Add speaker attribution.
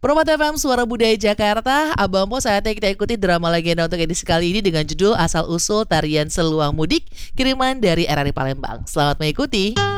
Speaker 1: Promat FM Suara Budaya Jakarta. Abang Po, saatnya kita ikuti drama legenda untuk edisi kali ini dengan judul Asal Usul Tarian Seluang Mudik, kiriman dari RRI Palembang. Selamat mengikuti.